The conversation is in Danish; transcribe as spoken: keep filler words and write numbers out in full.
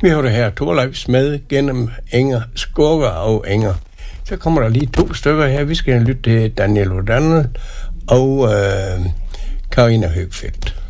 Vi har det her Torleifs med gennem Inger, Skurker og Inger. Så kommer der lige to stykker her. Vi skal lytte til Daniel O'Donnell og øh, Karina Høgfeldt.